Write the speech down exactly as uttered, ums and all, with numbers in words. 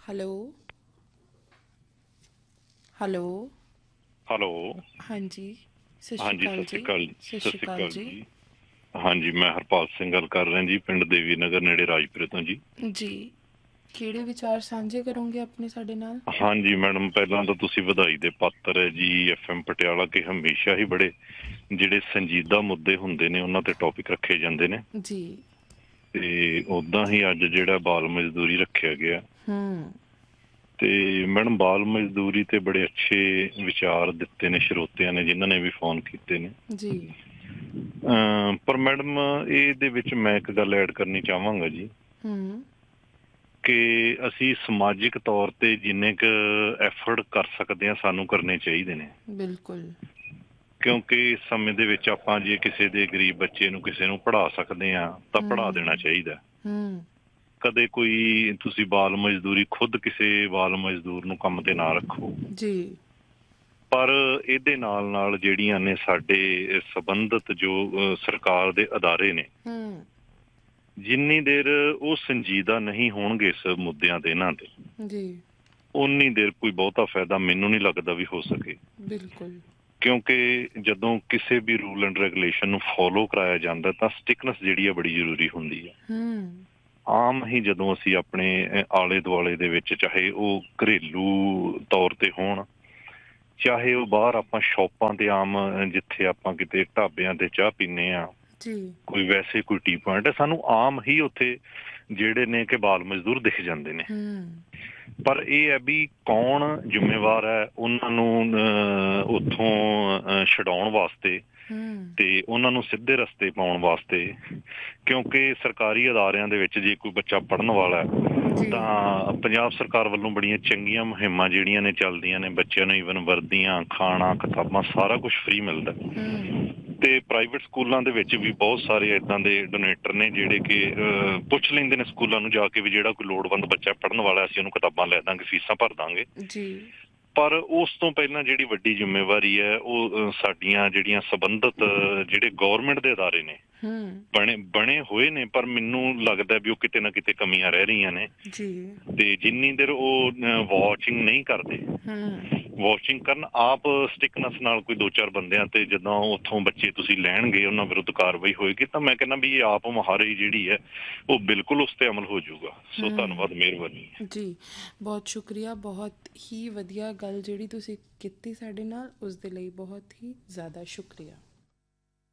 Hello hello hello. ਹਾਂਜੀ, ਸਤਿ ਸ਼੍ਰੀ ਹਾਂਜੀ, ਅਕਾਲ ਸਤਿ ਸ਼੍ਰੀ ਜੀ। ਅਕਾਲ ਜੀ। ਸਤਿ ਸਤਿ ਸ਼੍ਰੀ ਸ਼੍ਰੀ ਅਕਾਲ ਅਕਾਲ ਜੀ। ਜੀ। ਹਾਂਜੀ, ਮੈਂ ਹਰਪਾਲ ਸਿੰਘ ਗੱਲ ਕਰ ਰਿਹਾ ਜੀ, ਪਿੰਡ ਦੇਵੀ ਨਗਰ ਨੇੜੇ ਰਾਜਪੁਰੇ ਤੋਂ ਜੀ। ਜੀ, ਕਿਹੜੇ ਵਿਚਾਰ ਸਾਂਝੇ ਕਰੋਗੇ ਆਪਣੇ ਸਾਡੇ ਨਾਲ? ਹਾਂਜੀ ਮੈਡਮ, ਪਹਿਲਾਂ ਤਾਂ ਤੁਸੀਂ ਵਧਾਈ ਦੇ ਪਾਤਰ ਹੈ ਜੀ। ਐਫ ਐਮ ਪਟਿਆਲਾ ਕੇ ਹਮੇਸ਼ਾ ਹੀ ਬੜੇ ਜਿਹੜੇ ਸੰਜੀਦਾ ਮੁੱਦੇ ਹੁੰਦੇ ਨੇ ਉਹਨਾਂ ਤੇ ਟੌਪਿਕ ਰੱਖੇ ਜਾਂਦੇ ਨੇ, ਜੀ। ਤੇ ਉੱਦਾਂ ਹੀ ਅੱਜ ਜਿਹੜਾ ਬਾਲ ਮਜ਼ਦੂਰੀ ਰੱਖਿਆ ਗਿਆ, ਹੂੰ। ਤੇ ਮੈਡਮ ਬਾਲ ਮਜ਼ਦੂਰੀ ਤੇ ਬੜੇ ਅੱਛੇ ਵਿਚਾਰ ਦਿੱਤੇ ਨੇ ਸਰੋਤਿਆਂ ਨੇ, ਜਿਨ੍ਹਾਂ ਨੇ ਵੀ ਫੋਨ ਕੀਤੇ ਨੇ। ਜੀ। ਅਮ ਪਰ ਮੈਡਮ ਇਹਦੇ ਵਿੱਚ ਮੈਂ ਇੱਕ ਗੱਲ ਐਡ ਕਰਨੀ ਚਾਹਾਂਗਾ ਜੀ, ਹੂੰ। ਕਿ ਅਸੀਂ ਸਮਾਜਿਕ ਤੌਰ ਤੇ ਜਿੰਨੇ ਕੁ ਐਫਰਟ ਕਰ ਸਕਦੇ ਹਾਂ ਸਾਨੂੰ ਕਰਨੇ ਚਾਹੀਦੇ ਨੇ। ਬਿਲਕੁਲ। ਕਿਉਂਕਿ ਇਸ ਸਮੇਂ ਦੇ ਵਿੱਚ ਆਪਾਂ ਜੇ ਕਿਸੇ ਦੇ ਗਰੀਬ ਬੱਚੇ ਨੂੰ ਕਿਸੇ ਨੂੰ ਪੜ੍ਹਾ ਸਕਦੇ ਹਾਂ ਤਾਂ ਪੜ੍ਹਾ ਦੇਣਾ ਹੂੰ। ਚਾਹੀਦਾ। ਹੂੰ। ਕਦੇ ਕੋਈ ਤੁਸੀਂ ਬਾਲ ਮਜ਼ਦੂਰੀ ਖੁਦ ਕਿਸੇ ਬਾਲ ਮਜ਼ਦੂਰ ਨੂੰ ਕੰਮ ਤੇ ਨਾ ਰੱਖੋ, ਜੀ। ਪਰ ਇਹਦੇ ਨਾਲ ਨਾਲ ਜਿਹੜੀਆਂ ਨੇ ਸਾਡੇ ਸੰਬੰਧਿਤ ਜੋ ਅ, ਸਰਕਾਰ ਦੇ ਅਦਾਰੇ ਨੇ, ਹੂੰ। ਜਿੰਨੀ ਦੇਰ ਉਹ ਸੰਜੀਦਾ ਨਹੀਂ ਹੋਣਗੇ ਇਸ ਮੁੱਦਿਆਂ ਦੇ ਇਹਨਾਂ ਤੇ, ਜੀ। ਉਨੀ ਦੇਰ ਕੋਈ ਬਹੁਤਾ ਫਾਇਦਾ ਮੈਨੂੰ ਨਹੀਂ ਲੱਗਦਾ ਵੀ ਹੋ ਸਕੇ। ਬਿਲਕੁਲ। ਕਿਉਂਕਿ ਜਦੋਂ ਕਿਸੇ ਵੀ ਰੂਲ ਐਂਡ ਰੈਗੂਲੇਸ਼ਨ ਨੂੰ ਫੋਲੋ ਕਰਾਇਆ ਜਾਂਦਾ ਤਾਂ ਸਟਿਕਨੈਸ ਜਿਹੜੀ ਆ ਬੜੀ ਜ਼ਰੂਰੀ ਹੁੰਦੀ ਹੈ। ਹੂੰ। ਆਮ ਹੀ ਜਦੋਂ ਅਸੀਂ ਆਪਣੇ ਆਲੇ ਦੁਆਲੇ ਦੇ ਵਿੱਚ, ਚਾਹੇ ਉਹ ਘਰੇਲੂ ਤੌਰ ਤੇ ਹੋਣ, ਚਾਹੇ ਉਹ ਬਾਹਰ ਆਪਾਂ ਸ਼ੌਪਾਂ ਤੇ ਆਮ ਜਿੱਥੇ ਆਪਾਂ ਕਿਤੇ ਢਾਬਿਆਂ ਤੇ ਚਾਹ ਪੀਂਦੇ ਹਾਂ, ਜੀ। ਕੋਈ ਵੈਸੇ ਕੋਈ ਟੀ ਪੁਆਇੰਟ ਹੈ, ਸਾਨੂੰ ਆਮ ਹੀ ਉੱਥੇ ਜਿਹੜੇ ਨੇ ਕਿ ਬਾਲ ਮਜ਼ਦੂਰ ਦਿਖ ਜਾਂਦੇ ਨੇ। ਹੂੰ। ਪਰ ਇਹ ਹੈ ਵੀ ਕੌਣ ਜ਼ਿੰਮੇਵਾਰ ਹੈ ਉਹਨਾਂ ਨੂੰ ਉੱਥੋਂ ਛਡਾਉਣ ਵਾਸਤੇ ਹੂੰ। ਤੇ ਉਹਨਾਂ ਨੂੰ ਸਿੱਧੇ ਰਸਤੇ ਪਾਉਣ ਵਾਸਤੇ। ਕਿਉਂਕਿ ਸਰਕਾਰੀ ਅਦਾਰਿਆਂ ਦੇ ਵਿੱਚ ਜੇ ਕੋਈ ਬੱਚਾ ਪੜ੍ਹਨ ਵਾਲਾ ਜੀ। ਤਾਂ ਪੰਜਾਬ ਸਰਕਾਰ ਵੱਲੋਂ ਬੜੀਆਂ ਚੰਗੀਆਂ ਮੁਹਿੰਮਾਂ ਜਿਹੜੀਆਂ ਨੇ ਚੱਲਦੀਆਂ ਨੇ, ਬੱਚਿਆਂ ਨੂੰ ਈਵਨ ਵਰਦੀਆਂ, ਖਾਣਾ, ਕਿਤਾਬਾਂ ਸਾਰਾ ਕੁਛ ਫ੍ਰੀ ਮਿਲਦਾ। ਹੂੰ। ਤੇ ਪ੍ਰਾਈਵੇਟ ਸਕੂਲਾਂ ਦੇ ਵਿੱਚ ਵੀ ਬਹੁਤ ਸਾਰੇ ਏਦਾਂ ਦੇ ਡੋਨੇਟਰ ਨੇ ਜਿਹੜੇ ਕਿ ਪੁੱਛ ਲੈਂਦੇ ਨੇ ਸਕੂਲਾਂ ਨੂੰ ਜਾ ਕੇ ਵੀ ਜਿਹੜਾ ਕੋਈ ਲੋੜਵੰਦ ਬੱਚਾ ਪੜ੍ਹਨ ਵਾਲਾ ਅਸੀਂ ਉਹਨੂੰ ਕਿਤਾਬਾਂ ਲੈ ਦਾਂਗੇ, ਫੀਸਾਂ ਭਰ ਦਾਂਗੇ। ਜੀ। ਪਰ ਉਸ ਤੋਂ ਪਹਿਲਾਂ ਜਿਹੜੀ ਵੱਡੀ ਜ਼ਿੰਮੇਵਾਰੀ ਹੈ ਉਹ ਸਾਡੀਆਂ ਜਿਹੜੀਆਂ ਸੰਬੰਧਿਤ ਜਿਹੜੇ ਗੌਰਮੈਂਟ ਦੇ ਅਦਾਰੇ ਨੇ, ਹੂੰ। ਬਣੇ ਬਣੇ ਹੋਏ ਨੇ, ਪਰ ਮੈਨੂੰ ਲੱਗਦਾ ਵੀ ਉਹ ਕਿਤੇ ਨਾ ਕਿਤੇ ਕਮੀਆਂ ਰਹਿ ਰਹੀਆਂ ਨੇ। ਜੀ। ਤੇ ਜਿੰਨੀ ਦੇਰ ਉਹ ਵਾਚਿੰਗ ਨਹੀਂ ਕਰਦੇ, ਹੂੰ। ਵਾਚਿੰਗ ਕਰਨ ਆਪ ਸਟਿਕਨੈਸ ਨਾਲ ਕੋਈ ਦੋ ਚਾਰ ਬੰਦਿਆਂ ਤੇ ਜਦੋਂ ਉੱਥੋਂ ਬੱਚੇ ਤੁਸੀਂ ਲੈਣਗੇ ਉਹਨਾਂ ਵਿਰੁੱਧ ਕਾਰਵਾਈ ਹੋਏਗੀ, ਤਾਂ ਮੈਂ ਕਹਿੰਦਾ ਵੀ ਇਹ ਆਪ ਮੁਹਾਰੇ ਜਿਹੜੀ ਹੈ ਉਹ ਬਿਲਕੁਲ ਉਸ ਤੇ ਅਮਲ ਹੋ ਜਾਊਗਾ। ਸੋ ਧੰਨਵਾਦ, ਹੂੰ। ਮਿਹਰਬਾਨੀ। ਜੀ, ਬਹੁਤ ਸ਼ੁਕਰੀਆ। ਬਹੁਤ ਹੀ ਵਧੀਆ ਗੱਲ ਜਿਹੜੀ ਤੁਸੀਂ ਕੀਤੀ ਸਾਡੇ ਨਾਲ, ਉਸ ਦੇ ਲਈ ਬਹੁਤ ਹੀ ਜ਼ਿਆਦਾ ਸ਼ੁਕਰੀਆ।